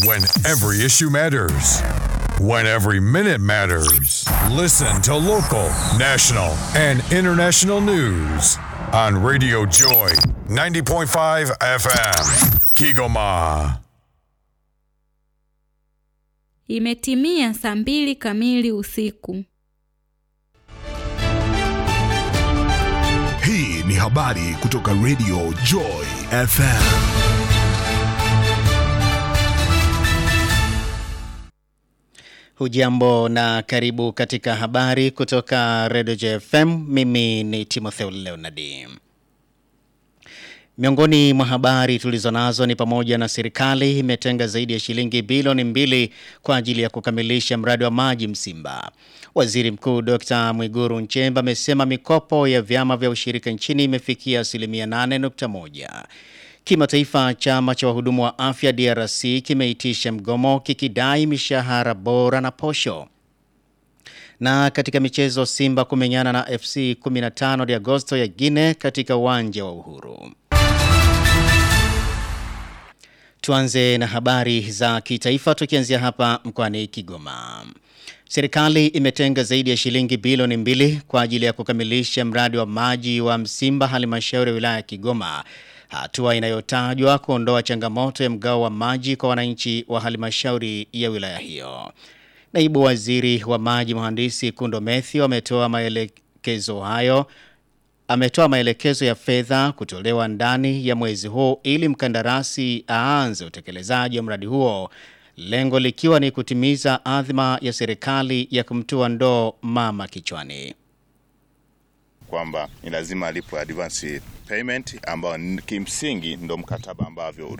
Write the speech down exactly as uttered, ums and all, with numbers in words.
When every issue matters. When every minute matters. Listen to local, national, and international news on Radio Joy ninety point five F M. Kigoma. Imetimia saa mbili kamili usiku. Hii ni habari kutoka Radio Joy F M. Hujambo na karibu katika habari kutoka Radio Joy F M. Mimi ni Timotheo Leonardi. Miongoni mwa habari tulizonazo ni pamoja na serikali imetenga zaidi ya shilingi bilioni mbili kwa ajili ya kukamilisha mradi wa maji Msimba. Waziri Mkuu Dokta Mwigulu Nchemba amesema mikopo ya vyama vya ushirika nchini imefikia asilimia nane nukta moja. Kimataifa, chama cha wahudumu wa afya D R C kimeitisha mgomo kikidai mishahara bora na posho. Na katika michezo, Simba kumenyana na F C kumi na tano de Agosto ya Guinea katika uwanja wa Uhuru. Tuanze na habari za kitaifa tukianzia hapa mkoani Kigoma. Serikali imetenga zaidi ya shilingi bilioni mbili kwa ajili ya kukamilisha mradi wa maji wa Msimba halmashauri ya wilaya ya Kigoma. Hatua inayotajwa kuondoa changamoto ya mgao wa maji kwa wananchi wa halmashauri ya wilaya hiyo. Naibu Waziri wa Maji Mhandisi Kundo Methi ametoa maelekezo hayo ametoa maelekezo ya fedha kutolewa ndani ya mwezi huu ili mkandarasi aanze utekelezaji wa mradi huo, lengo likiwa ni kutimiza adhima ya serikali ya kumtua ndoo mama kichwani. Kwamba ni lazima alipwe advance payment ambao kimsingi ndo mkataba ambavyo